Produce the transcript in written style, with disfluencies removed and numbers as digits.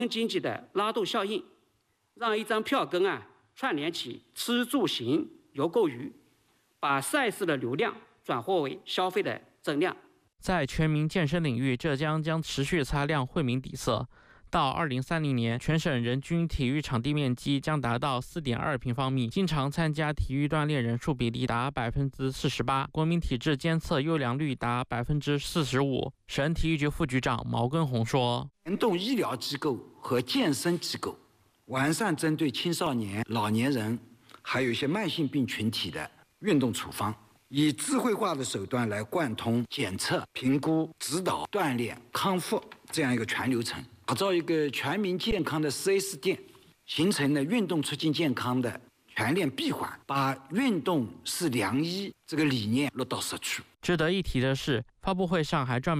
经济的拉动效应，让一张票根串联起吃住行游购娱，把赛事的流量转化为消费的增量。 在全民健身领域，浙江将持续擦亮惠民底色。到2030年，全省人均体育场地面积将达到4.2平方米，经常参加体育锻炼人数比例达48%，国民体质监测优良率达45%。省体育局副局长毛根红说：“ 联动医疗机构和健身机构，完善针对青少年、老年人，还有一些慢性病群体的运动处方，以智慧化的手段来贯通检测、评估、指导、锻炼、康复这样一个全流程。”打造一个全民健康的4S店，形成了运动促进健康的全链闭环，把运动是良医这个理念落到社区。 值得一提的是，发布会上还专门